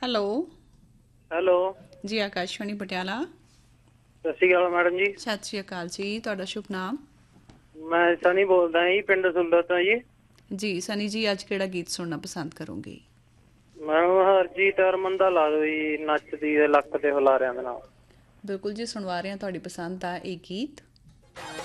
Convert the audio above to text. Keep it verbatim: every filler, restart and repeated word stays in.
Hello. Hello ਜੀ ਆਕਾਸ਼ਵਾਣੀ ਪਟਿਆਲਾ। ਸਤਿ ਸ਼੍ਰੀ ਅਕਾਲ madam ਜੀ। ਸਤਿ ਸ਼੍ਰੀ ਅਕਾਲ ਜੀ। ਤੁਹਾਡਾ ਸ਼ੁਭ ਨਾਮ? ਮੈਂ ਸਨੀ ਬੋਲਦਾ ਜੀ, ਪਿੰਡ ਸੁੰਦਰ ਤੋਂ ਜੀ। ਜੀ ਸਨੀ ਜੀ, ਅੱਜ ਕਿਹੜਾ ਗੀਤ ਸੁਣਨਾ ਪਸੰਦ ਕਰੋਗੇ? ਮੈਡਮ ਹਰਜੀਤ ਹਰਮਨ ਦਾ ਲਾ ਦਿਓ ਜੀ, ਨੱਚਦੀ ਦੇ ਲੱਕ ਤੇ ਹੁਲਾਰਿਆਂ ਦੇ ਨਾਲ। ਬਿਲਕੁਲ ਜੀ, ਸੁਣਵਾ ਰਹੇ ਹਾਂ ਤੁਹਾਡੀ ਪਸੰਦ ਦਾ ਇਹ ਗੀਤ।